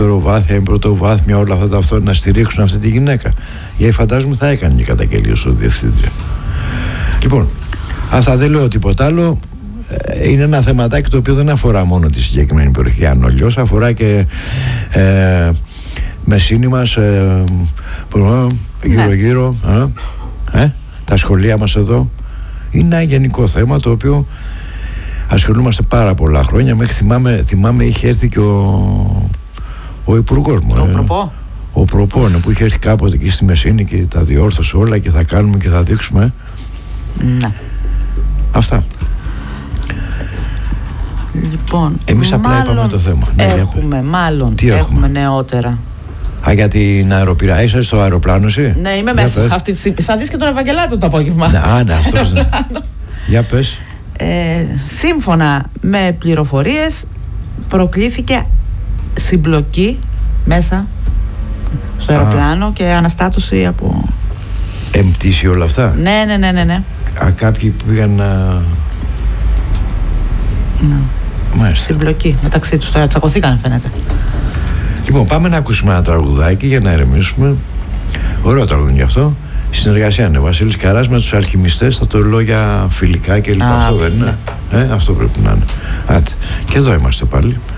δευτεροβάθμια ή πρωτοβάθμια, όλα αυτά τα αυτό να στηρίξουν αυτή τη γυναίκα. Γιατί φαντάζομαι θα έκανε και καταγγελία στο διευθύντρια. Λοιπόν, αυτά δεν λέω τίποτα άλλο. Είναι ένα θεματάκι το οποίο δεν αφορά μόνο τη συγκεκριμένη περιοχή. Αν αλλιώς αφορά και Μεσίνη μας, γύρω-γύρω, τα σχολεία μας εδώ. Είναι ένα γενικό θέμα το οποίο ασχολούμαστε πάρα πολλά χρόνια. Μέχρι θυμάμαι είχε έρθει και ο υπουργός μου. Ο προπό, που είχε έρθει κάποτε εκεί στη Μεσίνη και τα διόρθωσε όλα και θα κάνουμε και θα δείξουμε. Ναι. Αυτά. Λοιπόν, εμείς απλά είπαμε το θέμα. Έχουμε νεότερα. Για την αεροπειρα. Είσαι στο αεροπλάνο εσύ? Ναι, είμαι μέσα. Θα δεις και τον Ευαγγελάτο το απόγευμα. Ναι, αυτός. Για πες. Σύμφωνα με πληροφορίες, προκλήθηκε συμπλοκή μέσα στο αεροπλάνο και αναστάτωση από... Εμπτήσει όλα αυτά. Ναι. Κάποιοι πήγαν να... Συμπλοκή μεταξύ τους, τώρα τσακωθήκαν φαίνεται. Λοιπόν, πάμε να ακούσουμε ένα τραγουδάκι για να ηρεμήσουμε. Ωραίο τραγούδι γι' αυτό. Συνεργασία είναι ο Βασίλης Καράς με τους Αλχημιστές. Θα το λέω για φιλικά και λοιπά. Αυτό δεν είναι? Αυτό πρέπει να είναι. Και εδώ είμαστε πάλι.